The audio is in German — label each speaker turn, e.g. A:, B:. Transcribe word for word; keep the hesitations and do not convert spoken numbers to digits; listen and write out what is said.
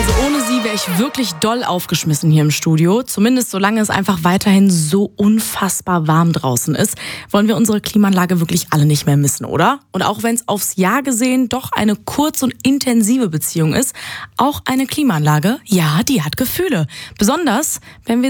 A: Also ohne sie wäre ich wirklich doll aufgeschmissen hier im Studio. Zumindest solange es einfach weiterhin so unfassbar warm draußen ist, wollen wir unsere Klimaanlage wirklich alle nicht mehr missen, oder? Und auch wenn es aufs Jahr gesehen doch eine kurz- und intensive Beziehung ist, auch eine Klimaanlage, ja, die hat Gefühle. Besonders, wenn wir